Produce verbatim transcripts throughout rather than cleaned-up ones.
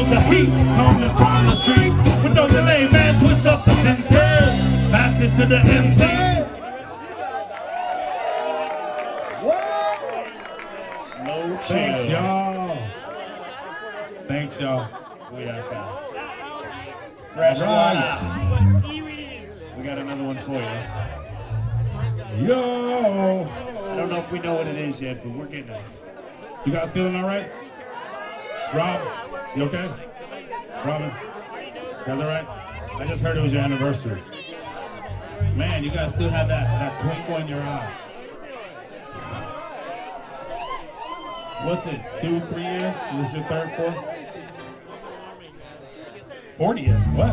the heat coming from the street. With no delay, man, twist up the ten curves. Pass it to the M C. No chill. Thanks, y'all. Thanks, y'all. We are fine. Fresh right. We got another one for you. Yo! I don't know if we know what it is yet, but we're getting it. You guys feeling all right? Rob, you okay? Robin, you guys all right? I just heard it was your anniversary. Man, you guys still have that, that twinkle in your eye. What's it, two, three years? Is this your third, fourth? forty years, what?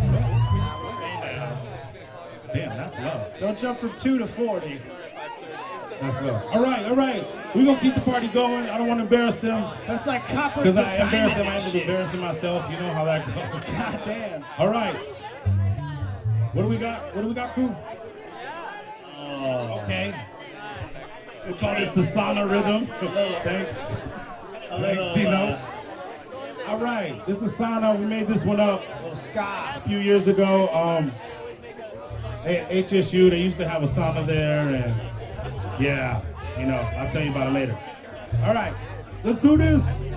Damn, that's love. Don't jump from two to forty. That's love. All right, all right. We're going to keep the party going. I don't want to embarrass them. That's like copper Because to I embarrass them, I diamond end up shit. embarrassing myself. You know how that goes. God damn. All right. What do we got? What do we got, crew? Oh. Okay. So we call this the sauna rhythm. Thanks. Thanks, Tino. All right. This is sauna. We made this one up Little ska. a few years ago. Um, at H S U, they used to have a sauna there, and yeah, you know, I'll tell you about it later. All right, let's do this.